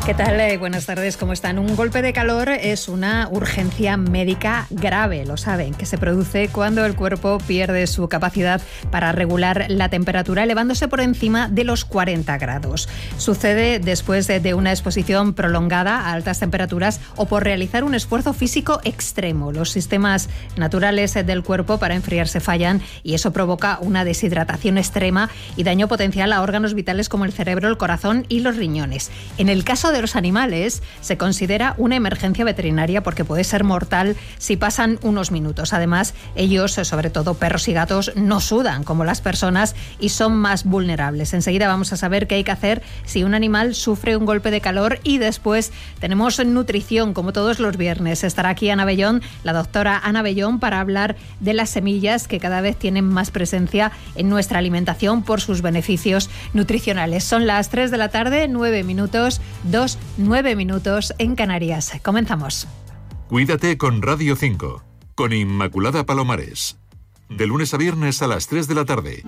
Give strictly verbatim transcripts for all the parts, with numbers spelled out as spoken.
¿Qué tal? Eh, buenas tardes, ¿cómo están? Un golpe de calor es una urgencia médica grave, lo saben, que se produce cuando el cuerpo pierde su capacidad para regular la temperatura, elevándose por encima de los cuarenta grados. Sucede después de, de una exposición prolongada a altas temperaturas o por realizar un esfuerzo físico extremo. Los sistemas naturales del cuerpo para enfriarse fallan y eso provoca una deshidratación extrema y daño potencial a órganos vitales como el cerebro, el corazón y los riñones. En el caso de los animales se considera una emergencia veterinaria porque puede ser mortal si pasan unos minutos. Además, ellos, sobre todo perros y gatos, no sudan como las personas y son más vulnerables. Enseguida vamos a saber qué hay que hacer si un animal sufre un golpe de calor y después tenemos nutrición, como todos los viernes. Estará aquí Ana Bellón, la doctora Ana Bellón, para hablar de las semillas que cada vez tienen más presencia en nuestra alimentación por sus beneficios nutricionales. Son las tres de la tarde, nueve minutos, dos, nueve minutos en Canarias. Comenzamos. Cuídate con Radio cinco, con Inmaculada Palomares. De lunes a viernes a las tres de la tarde.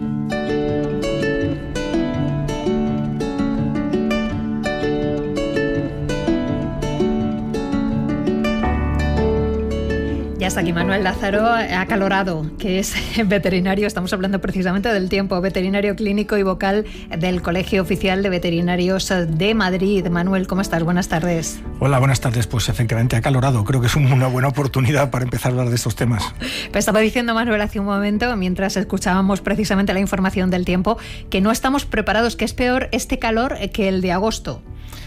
Ya está aquí Manuel Lázaro, acalorado, que es veterinario. Estamos hablando precisamente del tiempo, veterinario clínico y vocal del Colegio Oficial de Veterinarios de Madrid. Manuel, ¿cómo estás? Buenas tardes. Hola, buenas tardes. Pues efectivamente acalorado. Creo que es una buena oportunidad para empezar a hablar de estos temas. Pues estaba diciendo Manuel hace un momento, mientras escuchábamos precisamente la información del tiempo, que no estamos preparados, que es peor este calor que el de agosto.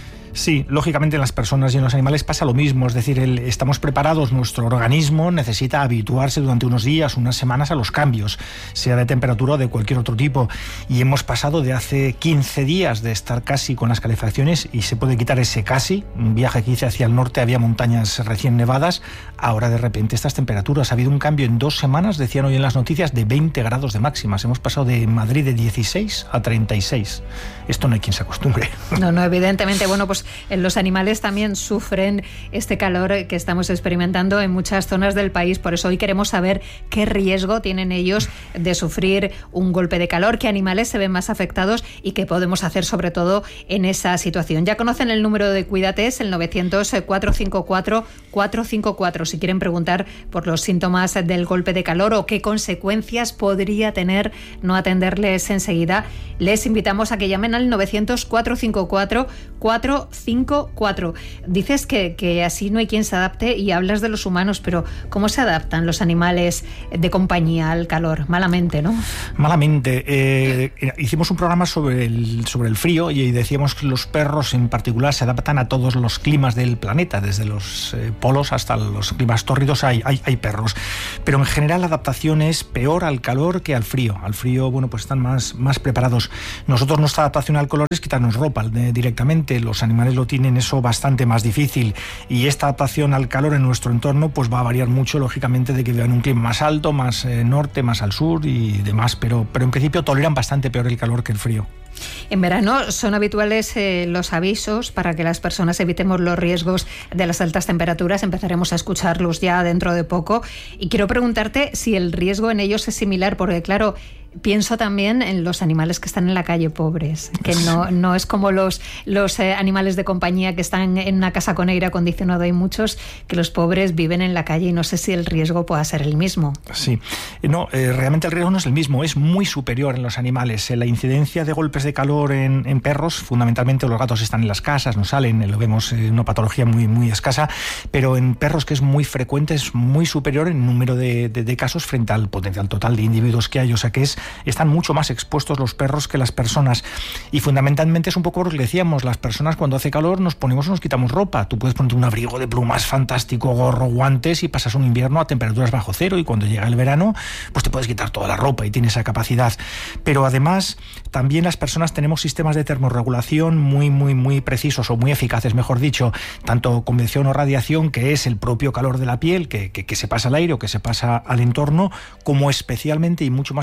Sí, lógicamente en las personas y en los animales pasa lo mismo, es decir, el, estamos preparados, nuestro organismo necesita habituarse durante unos días, unas semanas a los cambios, sea de temperatura o de cualquier otro tipo, y hemos pasado de hace quince días de estar casi con las calefacciones y se puede quitar ese casi, un viaje que hice hacia el norte, había montañas recién nevadas, ahora de repente estas temperaturas, ha habido un cambio en dos semanas, decían hoy en las noticias, de veinte grados de máximas, hemos pasado de Madrid de dieciséis a treinta y seis, esto no hay quien se acostumbre. No, no, evidentemente, bueno, pues los animales también sufren este calor que estamos experimentando en muchas zonas del país. Por eso hoy queremos saber qué riesgo tienen ellos de sufrir un golpe de calor, qué animales se ven más afectados y qué podemos hacer sobre todo en esa situación. Ya conocen el número de Cuídate, es el novecientos, cuatrocientos cincuenta y cuatro, cuatrocientos cincuenta y cuatro. Si quieren preguntar por los síntomas del golpe de calor o qué consecuencias podría tener no atenderles enseguida, les invitamos a que llamen al novecientos, cuatrocientos cincuenta y cuatro, cuatrocientos cincuenta y cuatro. Dices que, que así no hay quien se adapte y hablas de los humanos, pero ¿cómo se adaptan los animales de compañía al calor? Malamente, ¿no? Malamente. Eh, hicimos un programa sobre el, sobre el frío y decíamos que los perros en particular se adaptan a todos los climas del planeta, desde los eh, polos hasta los climas tórridos hay, hay, hay perros. Pero en general la adaptación es peor al calor que al frío. Al frío, bueno, pues están más, más preparados. Nosotros nuestra adaptación al calor es quitarnos ropa de, directamente. Los animales lo tienen eso bastante más difícil y esta adaptación al calor en nuestro entorno pues va a variar mucho, lógicamente, de que vean un clima más alto, más eh, norte, más al sur y demás, pero, pero en principio toleran bastante peor el calor que el frío. En verano son habituales eh, los avisos para que las personas evitemos los riesgos de las altas temperaturas. Empezaremos a escucharlos ya dentro de poco y quiero preguntarte si el riesgo en ellos es similar, porque claro, pienso también en los animales que están en la calle pobres, que no, no es como los, los eh, animales de compañía que están en una casa con aire acondicionado. Hay muchos que los pobres viven en la calle y no sé si el riesgo pueda ser el mismo. Sí, no, eh, realmente el riesgo no es el mismo, es muy superior en los animales. Eh, la incidencia de golpes de calor en, en perros, fundamentalmente los gatos están en las casas, no salen, eh, lo vemos en eh, una patología muy, muy escasa, pero en perros, que es muy frecuente, es muy superior en número de, de, de casos frente al potencial total de individuos que hay, o sea que es están mucho más expuestos los perros que las personas y fundamentalmente es un poco lo que decíamos, las personas cuando hace calor nos ponemos o nos quitamos ropa, tú puedes ponerte un abrigo de plumas fantástico, gorro, guantes y pasas un invierno a temperaturas bajo cero y cuando llega el verano pues te puedes quitar toda la ropa y tienes esa capacidad, pero además también las personas tenemos sistemas de termorregulación muy muy muy precisos o muy eficaces, mejor dicho, tanto convección o radiación, que es el propio calor de la piel que, que, que se pasa al aire o que se pasa al entorno, como especialmente y mucho más importante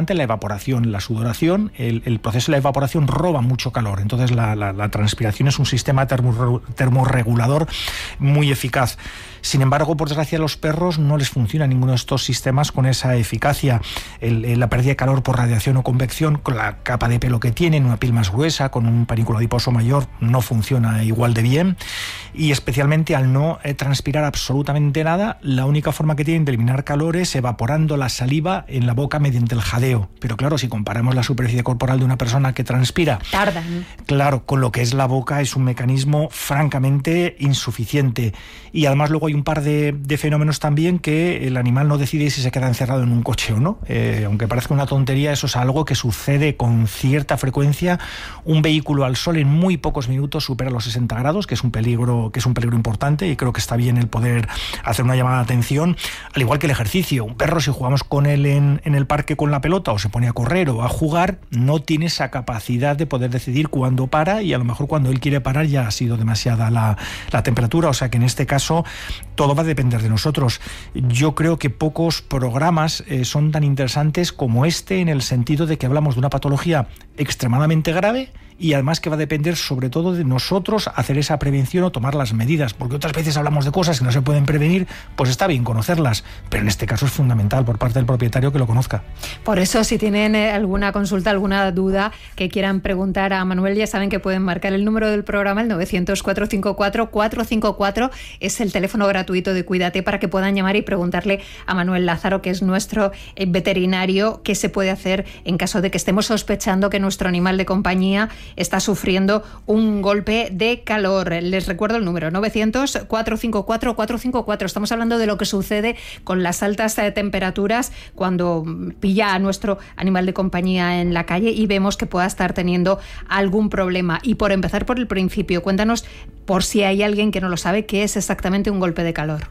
importante la evaporación, la sudoración. El, el proceso de la evaporación roba mucho calor, entonces la, la, la transpiración es un sistema termo, termorregulador muy eficaz. Sin embargo, por desgracia, a los perros no les funciona ninguno de estos sistemas con esa eficacia. El, el, la pérdida de calor por radiación o convección, con la capa de pelo que tienen, una piel más gruesa, con un panículo adiposo mayor, no funciona igual de bien. Y especialmente al no eh, transpirar absolutamente nada, la única forma que tienen de eliminar calor es evaporando la saliva en la boca mediante el jadeo. Pero claro, si comparamos la superficie corporal de una persona que transpira, tardan. Claro, con lo que es la boca, es un mecanismo francamente insuficiente. Y además luego hay un par de, de fenómenos también, que el animal no decide si se queda encerrado en un coche o no. Eh, aunque parezca una tontería, eso es algo que sucede con cierta frecuencia. Un vehículo al sol en muy pocos minutos supera los sesenta grados, que es un peligro, que es un peligro importante, y creo que está bien el poder hacer una llamada de atención. Al igual que el ejercicio, un perro, si jugamos con él en, en el parque con la pelota, o se pone a correr o a jugar, no tiene esa capacidad de poder decidir cuándo para, y a lo mejor cuando él quiere parar ya ha sido demasiada la, la temperatura. O sea que en este caso todo va a depender de nosotros. Yo creo que pocos programas eh, son tan interesantes como este, en el sentido de que hablamos de una patología extremadamente grave, y además que va a depender sobre todo de nosotros hacer esa prevención o tomar las medidas, porque otras veces hablamos de cosas que no se pueden prevenir, pues está bien conocerlas, pero en este caso es fundamental por parte del propietario que lo conozca. Por eso, si tienen alguna consulta, alguna duda que quieran preguntar a Manuel, ya saben que pueden marcar el número del programa, el novecientos, cuatrocientos cincuenta y cuatro, cuatrocientos cincuenta y cuatro, es el teléfono gratuito de Cuídate, para que puedan llamar y preguntarle a Manuel Lázaro, que es nuestro veterinario, qué se puede hacer en caso de que estemos sospechando que nuestro animal de compañía está sufriendo un golpe de calor. Les recuerdo el número, novecientos, cuatrocientos cincuenta y cuatro, cuatrocientos cincuenta y cuatro. Estamos hablando de lo que sucede con las altas temperaturas cuando pilla a nuestro animal de compañía en la calle y vemos que pueda estar teniendo algún problema. Y por empezar por el principio, cuéntanos, por si hay alguien que no lo sabe, qué es exactamente un golpe de calor.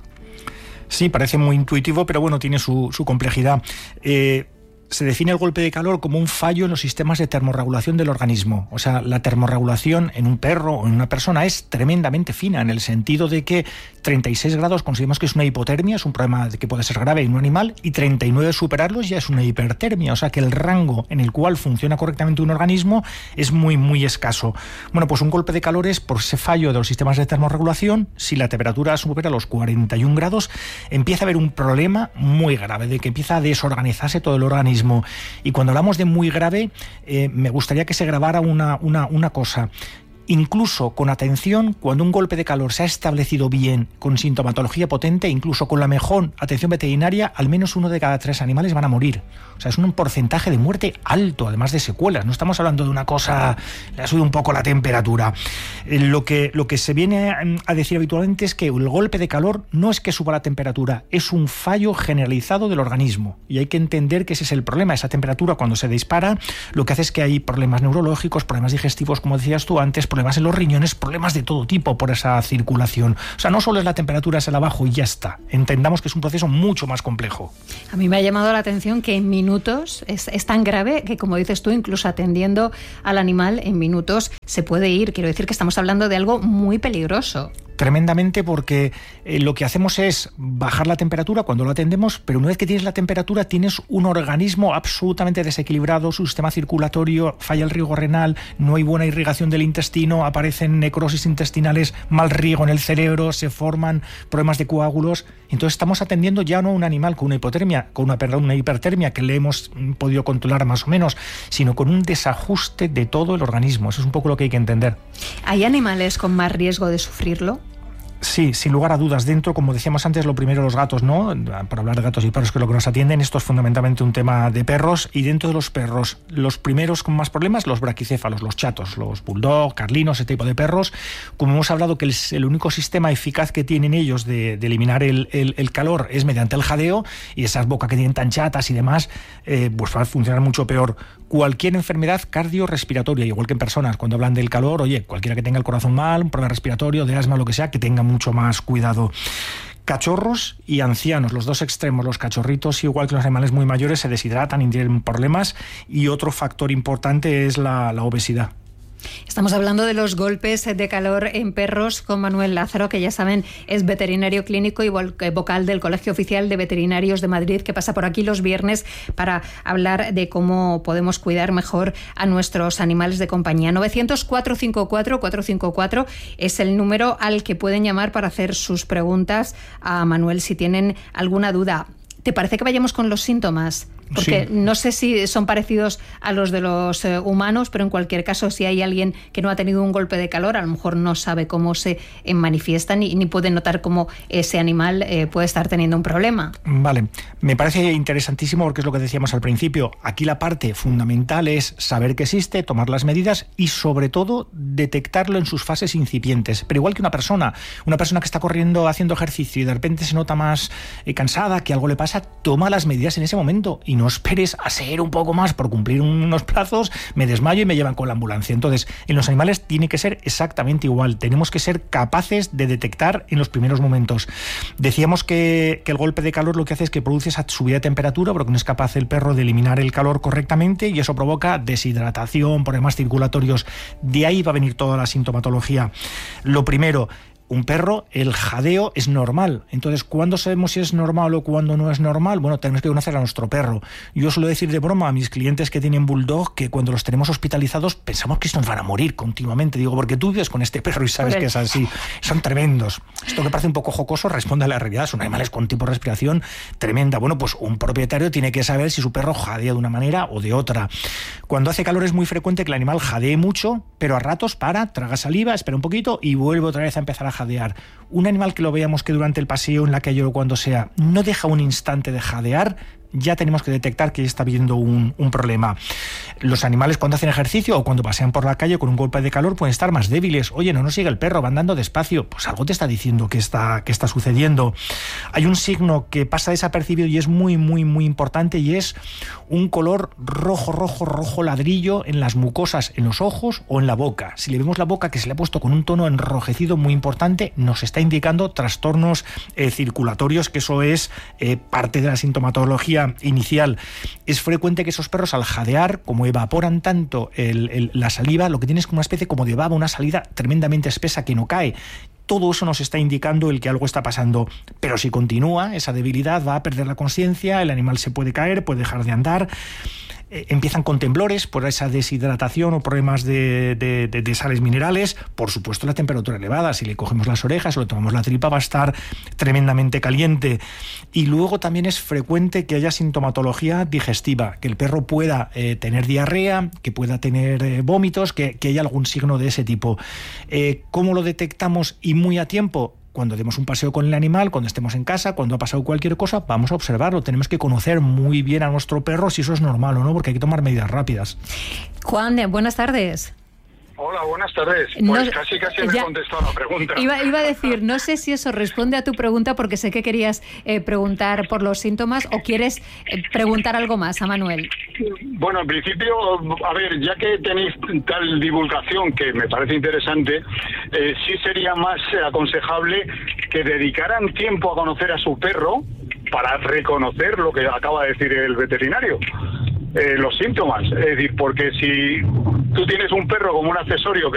Sí, parece muy intuitivo, pero bueno, tiene su, su complejidad. Eh... Se define el golpe de calor como un fallo en los sistemas de termorregulación del organismo. O sea, la termorregulación en un perro o en una persona es tremendamente fina, en el sentido de que treinta y seis grados consideramos que es una hipotermia, es un problema que puede ser grave en un animal, y treinta y nueve superarlos ya es una hipertermia. O sea, que el rango en el cual funciona correctamente un organismo es muy, muy escaso. Bueno, pues un golpe de calor es por ese fallo de los sistemas de termorregulación. Si la temperatura supera los cuarenta y un grados, empieza a haber un problema muy grave, de que empieza a desorganizarse todo el organismo. Y cuando hablamos de muy grave, eh, me gustaría que se grabara una, una, una cosa. Incluso con atención, cuando un golpe de calor se ha establecido bien, con sintomatología potente, incluso con la mejor atención veterinaria, al menos uno de cada tres animales van a morir. O sea, es un porcentaje de muerte alto, además de secuelas. No estamos hablando de una cosa, le ha subido un poco la temperatura. Eh, lo que, lo que se viene a decir habitualmente es que el golpe de calor no es que suba la temperatura, es un fallo generalizado del organismo. Y hay que entender que ese es el problema. Esa temperatura, cuando se dispara, lo que hace es que hay problemas neurológicos, problemas digestivos, como decías tú antes, problemas en los riñones, problemas de todo tipo por esa circulación. O sea, no solo es la temperatura, es el abajo y ya está. Entendamos que es un proceso mucho más complejo. A mí me ha llamado la atención que en minutos es, es tan grave que, como dices tú, incluso atendiendo al animal en minutos se puede ir. Quiero decir que estamos hablando de algo muy peligroso. Tremendamente, porque eh, lo que hacemos es bajar la temperatura cuando lo atendemos, pero una vez que tienes la temperatura tienes un organismo absolutamente desequilibrado, su sistema circulatorio, falla el riego renal, no hay buena irrigación del intestino, aparecen necrosis intestinales, mal riego en el cerebro, se forman problemas de coágulos. Entonces estamos atendiendo ya no a un animal con una hipotermia, con una, perdón, una hipertermia que le hemos podido controlar más o menos, sino con un desajuste de todo el organismo. Eso es un poco lo que hay que entender. ¿Hay animales con más riesgo de sufrirlo? Sí, sin lugar a dudas. Dentro, como decíamos antes, lo primero los gatos, ¿no? Para hablar de gatos y perros, que es lo que nos atienden, esto es fundamentalmente un tema de perros. Y dentro de los perros, los primeros con más problemas, los braquicéfalos, los chatos, los bulldog, carlinos, ese tipo de perros. Como hemos hablado que el, el único sistema eficaz que tienen ellos de, de eliminar el, el, el calor es mediante el jadeo, y esas bocas que tienen tan chatas y demás, eh, pues va a funcionar mucho peor. Cualquier enfermedad cardiorrespiratoria, igual que en personas, cuando hablan del calor, oye, cualquiera que tenga el corazón mal, un problema respiratorio, de asma, lo que sea, que tenga mucho más cuidado. Cachorros y ancianos, los dos extremos. Los cachorritos, igual que los animales muy mayores, se deshidratan y tienen problemas. Y otro factor importante es la, la obesidad. Estamos hablando de los golpes de calor en perros con Manuel Lázaro, que ya saben es veterinario clínico y vocal del Colegio Oficial de Veterinarios de Madrid, que pasa por aquí los viernes para hablar de cómo podemos cuidar mejor a nuestros animales de compañía. novecientos, cuatrocientos cincuenta y cuatro, cuatrocientos cincuenta y cuatro es el número al que pueden llamar para hacer sus preguntas a Manuel si tienen alguna duda. ¿Te parece que vayamos con los síntomas? Porque sí. No sé si son parecidos a los de los eh, humanos, pero en cualquier caso, si hay alguien que no ha tenido un golpe de calor, a lo mejor no sabe cómo se eh, manifiestan y ni puede notar cómo ese animal eh, puede estar teniendo un problema. Vale, me parece interesantísimo porque es lo que decíamos al principio. Aquí la parte fundamental es saber que existe, tomar las medidas y sobre todo detectarlo en sus fases incipientes. Pero igual que una persona, una persona que está corriendo, haciendo ejercicio y de repente se nota más eh, cansada, que algo le pasa, toma las medidas en ese momento y no esperes a ser un poco más por cumplir unos plazos, me desmayo y me llevan con la ambulancia. Entonces, en los animales tiene que ser exactamente igual. Tenemos que ser capaces de detectar en los primeros momentos. Decíamos que, que el golpe de calor lo que hace es que produce esa subida de temperatura porque no es capaz el perro de eliminar el calor correctamente y eso provoca deshidratación, problemas circulatorios. De ahí va a venir toda la sintomatología. Lo primero, un perro, el jadeo es normal. Entonces, ¿cuándo sabemos si es normal o cuándo no es normal? Bueno, tenemos que conocer a nuestro perro. Yo suelo decir de broma a mis clientes que tienen bulldog que cuando los tenemos hospitalizados pensamos que estos van a morir continuamente. Digo, porque tú vives con este perro y sabes que es así. Son tremendos. Esto que parece un poco jocoso responde a la realidad. Son animales con tipo de respiración tremenda. Bueno, pues un propietario tiene que saber si su perro jadea de una manera o de otra. Cuando hace calor es muy frecuente que el animal jadee mucho, pero a ratos para, traga saliva, espera un poquito y vuelve otra vez a empezar a jadear. Un animal que lo veamos que durante el paseo, en la calle o cuando sea, no deja un instante de jadear, ya tenemos que detectar que está habiendo un, un problema. Los animales cuando hacen ejercicio o cuando pasean por la calle con un golpe de calor pueden estar más débiles. Oye, no nos sigue el perro, va andando despacio. Pues algo te está diciendo que está, que está sucediendo. Hay un signo que pasa desapercibido y es muy, muy, muy importante y es un color rojo, rojo, rojo ladrillo en las mucosas, en los ojos o en la boca. Si le vemos la boca que se le ha puesto con un tono enrojecido muy importante, nos está indicando trastornos eh, circulatorios, que eso es eh, parte de la sintomatología inicial. Es frecuente que esos perros al jadear, como evaporan tanto el, el, la saliva, lo que tiene es como una especie como de baba, una salida tremendamente espesa que no cae. Todo eso nos está indicando el que algo está pasando. Pero si continúa, esa debilidad va a perder la conciencia, el animal se puede caer, puede dejar de andar. Eh, empiezan con temblores por esa deshidratación o problemas de, de, de, de sales minerales. Por supuesto, la temperatura elevada. Si le cogemos las orejas o le tomamos la tripa, va a estar tremendamente caliente. Y luego también es frecuente que haya sintomatología digestiva, que el perro pueda eh, tener diarrea, que pueda tener eh, vómitos, que, que haya algún signo de ese tipo. Eh, ¿Cómo lo detectamos y muy a tiempo? Cuando demos un paseo con el animal, cuando estemos en casa, cuando ha pasado cualquier cosa, vamos a observarlo. Tenemos que conocer muy bien a nuestro perro si eso es normal o no, porque hay que tomar medidas rápidas. Juan, buenas tardes. Hola, buenas tardes. Pues no, casi casi me he contestado la pregunta. Iba, iba a decir, no sé si eso responde a tu pregunta, porque sé que querías eh, preguntar por los síntomas, o quieres eh, preguntar algo más a Manuel. Bueno, en principio, a ver, ya que tenéis tal divulgación que me parece interesante, eh, sí sería más aconsejable que dedicaran tiempo a conocer a su perro para reconocer lo que acaba de decir el veterinario. Eh, los síntomas, es decir, porque si tú tienes un perro como un accesorio que